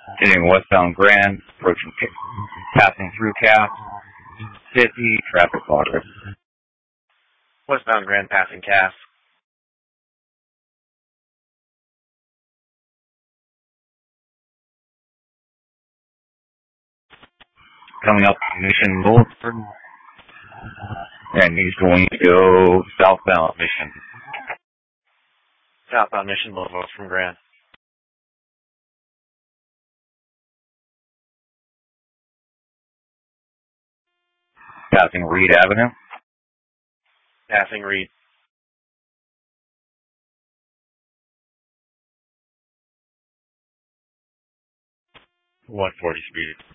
Heading westbound Grand, approaching, passing through Cass, 50, traffic progress. Westbound Grand passing Cass. Coming up Mission Boulevard, and he's going to go southbound Mission. Southbound Mission Boulevard from Grand. Passing Reed Avenue. Passing Reed. 140 speed.